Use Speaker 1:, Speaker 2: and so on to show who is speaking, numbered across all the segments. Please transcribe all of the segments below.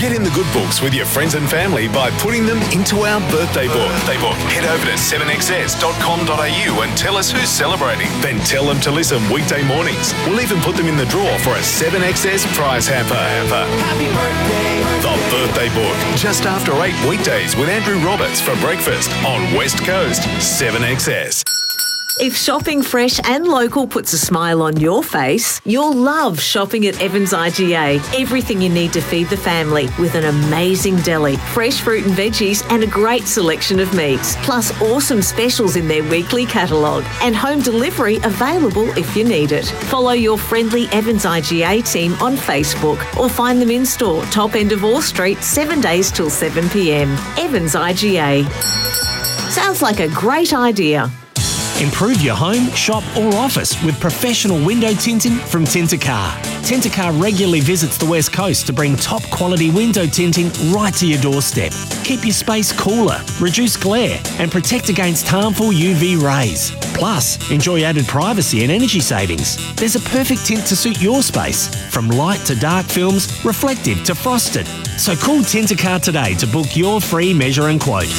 Speaker 1: Get in the good books with your friends and family by putting them into our birthday book. Head over to 7xs.com.au and tell us who's celebrating. Then tell them to listen weekday mornings. We'll even put them in the draw for a 7XS prize hamper. Happy birthday. The Birthday Book. Just after 8 weekdays with Andrew Roberts for breakfast on West Coast 7XS.
Speaker 2: If shopping fresh and local puts a smile on your face, you'll love shopping at Evans IGA. Everything you need to feed the family with an amazing deli, fresh fruit and veggies and a great selection of meats. Plus awesome specials in their weekly catalogue and home delivery available if you need it. Follow your friendly Evans IGA team on Facebook or find them in store, top end of Orr Street, 7 days till 7 p.m. Evans IGA. Sounds like a great idea.
Speaker 3: Improve your home, shop or office with professional window tinting from Tintercar. Tintercar regularly visits the West Coast to bring top quality window tinting right to your doorstep. Keep your space cooler, reduce glare and protect against harmful UV rays. Plus, enjoy added privacy and energy savings. There's a perfect tint to suit your space, from light to dark films, reflective to frosted. So call Tintercar today to book your free measure and quote.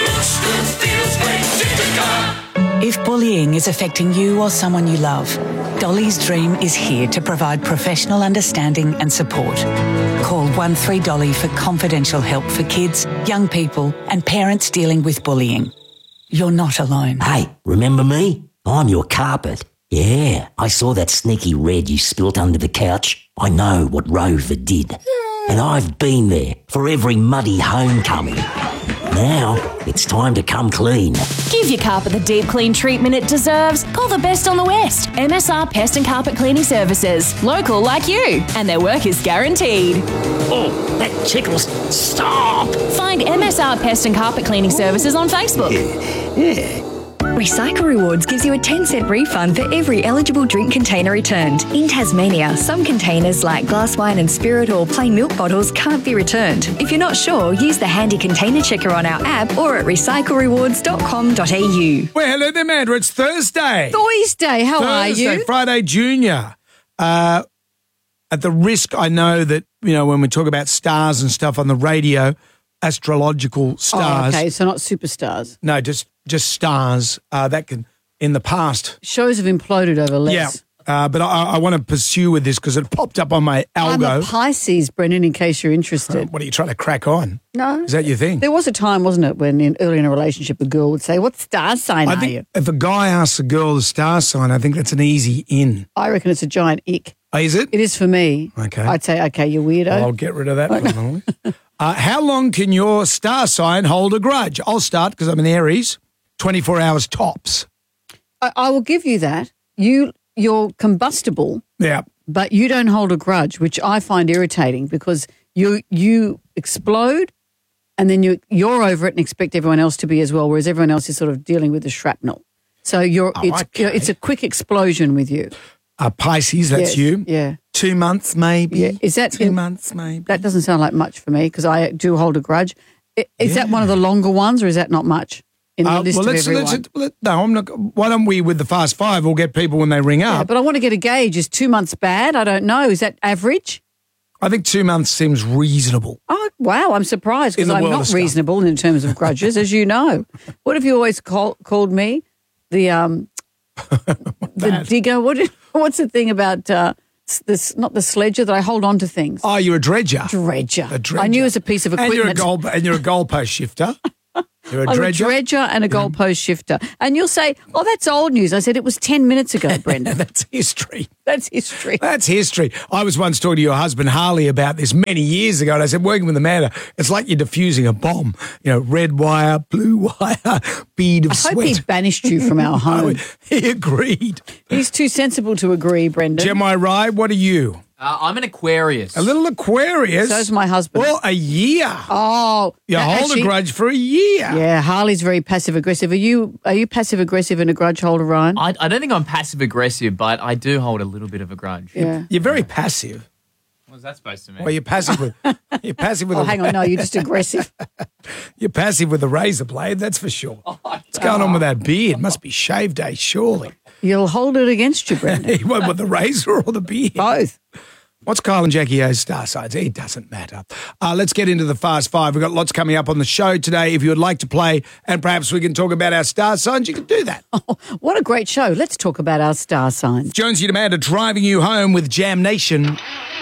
Speaker 4: If bullying is affecting you or someone you love, Dolly's Dream is here to provide professional understanding and support. Call 13Dolly for confidential help for kids, young people and parents dealing with bullying. You're not alone.
Speaker 5: Hey, remember me? I'm your carpet. Yeah, I saw that sneaky red you spilt under the couch. I know what Rover did. And I've been there for every muddy homecoming. Now, it's time to come clean.
Speaker 6: Give your carpet the deep clean treatment it deserves. Call the best on the West. MSR Pest and Carpet Cleaning Services. Local like you. And their work is guaranteed.
Speaker 5: Oh, that tickles. Stop!
Speaker 6: Find MSR Pest and Carpet Cleaning Services on Facebook.
Speaker 5: Yeah.
Speaker 7: Recycle Rewards gives you a 10-cent refund for every eligible drink container returned. In Tasmania, some containers like glass wine and spirit or plain milk bottles can't be returned. If you're not sure, use the handy container checker on our app or at recyclerewards.com.au.
Speaker 8: Well, hello there, Mandra. It's Thursday.
Speaker 9: How are you?
Speaker 8: Friday Junior. At the risk, I know that, when we talk about stars and stuff on the radio, astrological stars.
Speaker 9: Oh, okay, so not superstars.
Speaker 8: No, just stars that can, in the past.
Speaker 9: Shows have imploded over less.
Speaker 8: Yeah, but I want to pursue with this because it popped up on my algo.
Speaker 9: I'm a Pisces, Brendan, in case you're interested.
Speaker 8: What are you trying to crack on?
Speaker 9: No.
Speaker 8: Is that your thing?
Speaker 9: There was a time, wasn't it, when early in a relationship a girl would say, what star sign are you?
Speaker 8: If a guy asks a girl the star sign, I think that's an easy in.
Speaker 9: I reckon it's a giant ick.
Speaker 8: Oh, is it?
Speaker 9: It is for me.
Speaker 8: Okay.
Speaker 9: I'd say, okay, you weirdo.
Speaker 8: I'll get rid of that one. How long can your star sign hold a grudge? I'll start because I'm an Aries. 24 hours tops.
Speaker 9: I will give you that. You're combustible.
Speaker 8: Yeah.
Speaker 9: But you don't hold a grudge, which I find irritating because you explode and then you're over it and expect everyone else to be as well, whereas everyone else is sort of dealing with the shrapnel. So it's a quick explosion with you.
Speaker 8: Pisces, that's you.
Speaker 9: Yeah.
Speaker 8: 2 months maybe.
Speaker 9: Yeah. Is that
Speaker 8: 2 months maybe?
Speaker 9: That doesn't sound like much for me because I do hold a grudge. Is that one of the longer ones or is that not much in the list of everyone?
Speaker 8: I'm not. Why don't we, with the Fast Five, we'll get people when they ring up.
Speaker 9: Yeah, but I want to get a gauge. Is 2 months bad? I don't know. Is that average?
Speaker 8: I think 2 months seems reasonable.
Speaker 9: Oh, wow. I'm surprised because I'm not reasonable in terms of grudges, as you know. What have you always called me? The digger. What's the thing about this? Not the sledger that I hold on to things.
Speaker 8: Oh, you're a dredger.
Speaker 9: Dredger.
Speaker 8: A dredger.
Speaker 9: I knew it was a piece of equipment.
Speaker 8: And you're a goalpost shifter. You're
Speaker 9: I'm a dredger and a goalpost shifter. And you'll say, oh, that's old news. I said, it was 10 minutes ago, Brenda.
Speaker 8: That's history.
Speaker 9: That's history.
Speaker 8: That's history. I was once talking to your husband, Harley, about this many years ago, and I said, working with the man, it's like you're diffusing a bomb. Red wire, blue wire, bead of sweat.
Speaker 9: I hope he banished you from our home.
Speaker 8: He agreed.
Speaker 9: He's too sensible to agree, Brendan.
Speaker 8: Am I right? What are you?
Speaker 10: I'm an Aquarius.
Speaker 8: A little Aquarius?
Speaker 9: So's my husband.
Speaker 8: Well, a year.
Speaker 9: Oh.
Speaker 8: You hold a grudge for a year.
Speaker 9: Yeah, Harley's very passive-aggressive. Are you passive-aggressive and a grudge holder, Ryan?
Speaker 10: I don't think I'm passive-aggressive, but I do hold a little bit of a grudge.
Speaker 9: Yeah.
Speaker 8: You're very passive.
Speaker 10: What's that supposed to mean?
Speaker 8: Well, you're passive with...
Speaker 9: hang on, no, you're just aggressive.
Speaker 8: You're passive with a razor blade, that's for sure. What's going on with that beard? Must be shave day, surely.
Speaker 9: You'll hold it against you, Brendan.
Speaker 8: You want with the razor or the beard?
Speaker 9: Both.
Speaker 8: What's Kyle and Jackie O's star signs? It doesn't matter. Let's get into the Fast Five. We've got lots coming up on the show today. If you would like to play and perhaps we can talk about our star signs, you can do that.
Speaker 9: Oh, what a great show. Let's talk about our star signs.
Speaker 8: Jonesy and Amanda driving you home with Jam Nation.